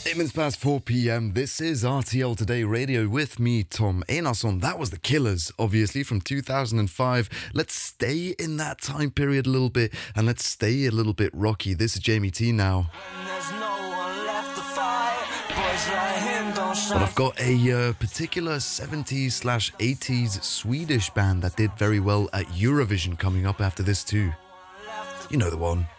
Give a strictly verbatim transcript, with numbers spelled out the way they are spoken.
Eight minutes past four p.m. This is R T L Today Radio with me, Tom Einarsson. That was The Killers, obviously, from two thousand five. Let's stay in that time period a little bit, and let's stay a little bit rocky. This is Jamie T now. But I've got a uh, particular seventies slash eighties Swedish band that did very well at Eurovision coming up after this too. You know the one.